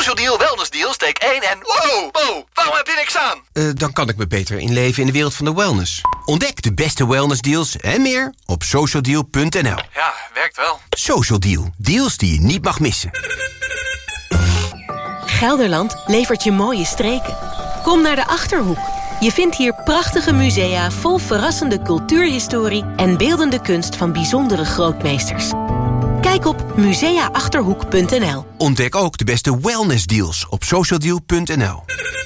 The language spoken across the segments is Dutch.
Social Deal, Wellness Deal, steek 1 en... Wow, waarom heb je niks aan? Dan kan ik me beter inleven in de wereld van de wellness. Ontdek de beste wellness deals en meer op socialdeal.nl. Ja, werkt wel. Social Deal, deals die je niet mag missen. Gelderland levert je mooie streken. Kom naar de Achterhoek. Je vindt hier prachtige musea vol verrassende cultuurhistorie en beeldende kunst van bijzondere grootmeesters. Kijk op museaachterhoek.nl. Ontdek ook de beste wellness deals op socialdeal.nl.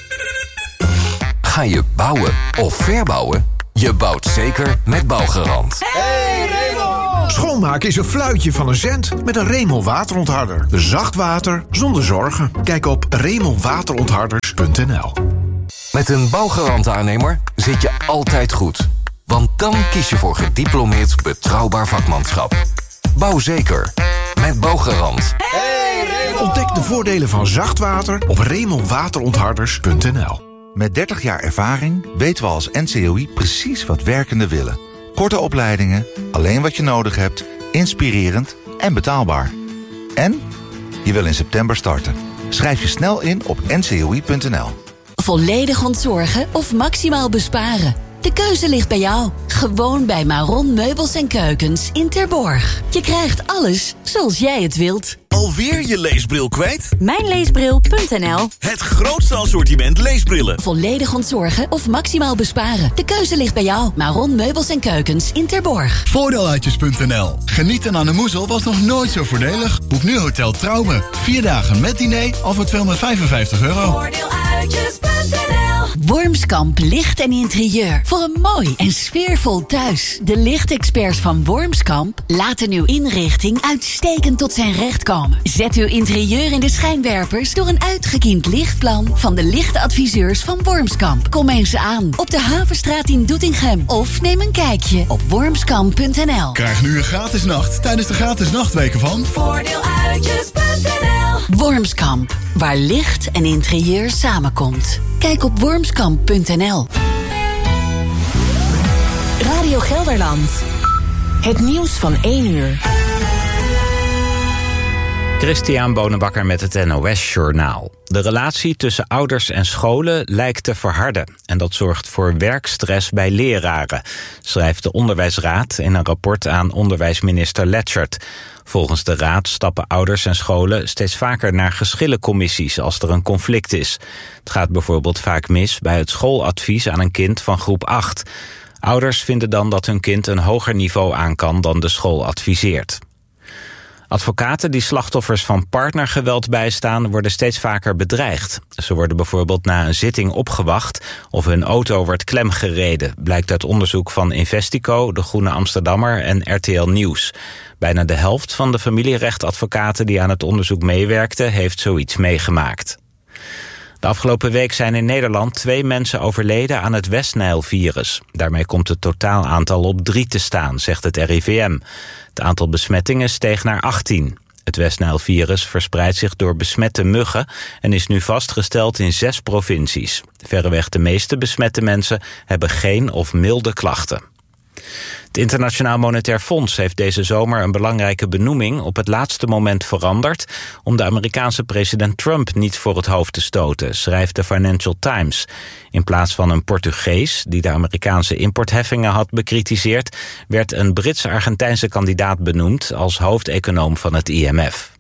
Ga je bouwen of verbouwen? Je bouwt zeker met Bouwgarant. Hey Raymond! Schoonmaken is een fluitje van een cent met een Raymond waterontharder. Zacht water zonder zorgen. Kijk op RaymondWaterontharders.nl. Met een Bouwgarant-aannemer zit je altijd goed. Want dan kies je voor gediplomeerd betrouwbaar vakmanschap. Bouw zeker met Bouwgarant. Hey Raymond! Ontdek de voordelen van zacht water op RaymondWaterontharders.nl. Met 30 jaar ervaring weten we als NCOI precies wat werkenden willen. Korte opleidingen, alleen wat je nodig hebt, inspirerend en betaalbaar. En je wil in september starten. Schrijf je snel in op ncoi.nl. Volledig ontzorgen of maximaal besparen? De keuze ligt bij jou. Gewoon bij Maron Meubels en Keukens in Terborg. Je krijgt alles zoals jij het wilt. Alweer je leesbril kwijt? Mijnleesbril.nl. Het grootste assortiment leesbrillen. Volledig ontzorgen of maximaal besparen? De keuze ligt bij jou. Maron Meubels en Keukens in Terborg. Voordeeluitjes.nl. Genieten aan de Moezel was nog nooit zo voordelig. Boek nu Hotel Trouwen. 4 dagen met diner al voor €255. Voordeeluitjes.nl. Wormskamp Licht en Interieur. Voor een mooi en sfeervol thuis. De lichtexperts van Wormskamp laten uw inrichting uitstekend tot zijn recht komen. Zet uw interieur in de schijnwerpers door een uitgekiend lichtplan van de lichtadviseurs van Wormskamp. Kom eens aan op de Havenstraat in Doetinchem of neem een kijkje op wormskamp.nl. Krijg nu een gratis nacht tijdens de gratis nachtweken van Voordeeluitjes.nl. Wormskamp, waar licht en interieur samenkomt. Kijk op wormskamp.nl. Radio Gelderland. Het nieuws van 1 uur. Christian Bonenbakker met het NOS-journaal. De relatie tussen ouders en scholen lijkt te verharden. En dat zorgt voor werkstress bij leraren, schrijft de Onderwijsraad in een rapport aan onderwijsminister Letchert. Volgens de raad stappen ouders en scholen steeds vaker naar geschillencommissies als er een conflict is. Het gaat bijvoorbeeld vaak mis bij het schooladvies aan een kind van groep 8. Ouders vinden dan dat hun kind een hoger niveau aan kan dan de school adviseert. Advocaten die slachtoffers van partnergeweld bijstaan worden steeds vaker bedreigd. Ze worden bijvoorbeeld na een zitting opgewacht of hun auto wordt klemgereden, blijkt uit onderzoek van Investico, De Groene Amsterdammer en RTL Nieuws. Bijna de helft van de familierechtadvocaten die aan het onderzoek meewerkten heeft zoiets meegemaakt. De afgelopen week zijn in Nederland 2 mensen overleden aan het Westnijl-virus. Daarmee komt het totaal aantal op 3 te staan, zegt het RIVM. Het aantal besmettingen steeg naar 18. Het Westnijl-virus verspreidt zich door besmette muggen en is nu vastgesteld in 6 provincies. Verreweg de meeste besmette mensen hebben geen of milde klachten. Het Internationaal Monetair Fonds heeft deze zomer een belangrijke benoeming op het laatste moment veranderd om de Amerikaanse president Trump niet voor het hoofd te stoten, schrijft de Financial Times. In plaats van een Portugees, die de Amerikaanse importheffingen had bekritiseerd, werd een Brits-Argentijnse kandidaat benoemd als hoofdeconoom van het IMF.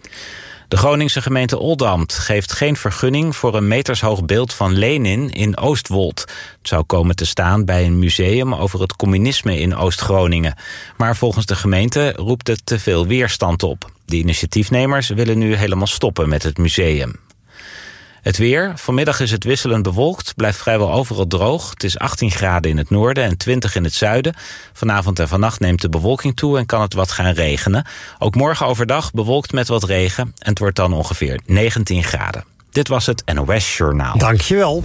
De Groningse gemeente Oldambt geeft geen vergunning voor een metershoog beeld van Lenin in Oostwold. Het zou komen te staan bij een museum over het communisme in Oost-Groningen. Maar volgens de gemeente roept het te veel weerstand op. De initiatiefnemers willen nu helemaal stoppen met het museum. Het weer. Vanmiddag is het wisselend bewolkt, blijft vrijwel overal droog. Het is 18 graden in het noorden en 20 in het zuiden. Vanavond en vannacht neemt de bewolking toe en kan het wat gaan regenen. Ook morgen overdag bewolkt met wat regen en het wordt dan ongeveer 19 graden. Dit was het NOS Journaal. Dankjewel.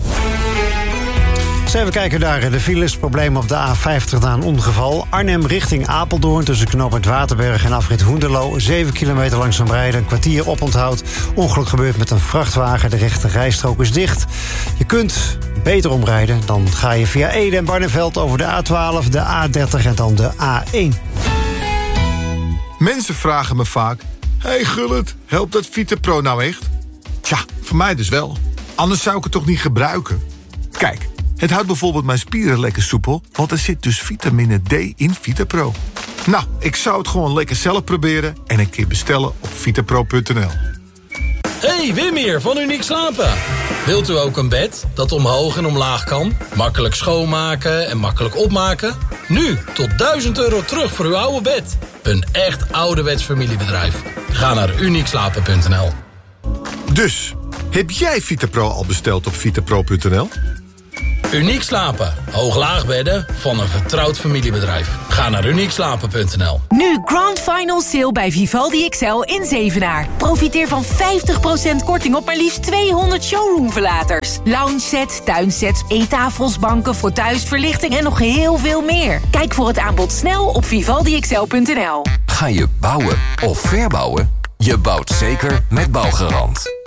Even kijken naar de files. Probleem op de A50 na een ongeval. Arnhem richting Apeldoorn tussen knooppunt Waterberg en afrit Hoenderloo. 7 kilometer langzaam rijden, een kwartier oponthoud. Ongeluk gebeurt met een vrachtwagen. De rechte rijstrook is dicht. Je kunt beter omrijden. Dan ga je via Ede en Barneveld over de A12, de A30 en dan de A1. Mensen vragen me vaak: hey Gullit, helpt dat VitaPro nou echt? Tja, voor mij dus wel. Anders zou ik het toch niet gebruiken? Kijk, het houdt bijvoorbeeld mijn spieren lekker soepel, want er zit dus vitamine D in VitaPro. Nou, ik zou het gewoon lekker zelf proberen en een keer bestellen op vitapro.nl. Hey, Wim hier van Uniek Slapen. Wilt u ook een bed dat omhoog en omlaag kan? Makkelijk schoonmaken en makkelijk opmaken? Nu tot €1000 terug voor uw oude bed. Een echt ouderwets familiebedrijf. Ga naar uniekslapen.nl. Dus, heb jij VitaPro al besteld op vitapro.nl? Uniek Slapen. Hoog-laag bedden van een vertrouwd familiebedrijf. Ga naar uniekslapen.nl. Nu Grand Final Sale bij Vivaldi XL in Zevenaar. Profiteer van 50% korting op maar liefst 200 showroomverlaters. Lounge sets, tuinsets, eettafels, banken, fauteuils, verlichting en nog heel veel meer. Kijk voor het aanbod snel op vivaldixl.nl. Ga je bouwen of verbouwen? Je bouwt zeker met Bouwgarant.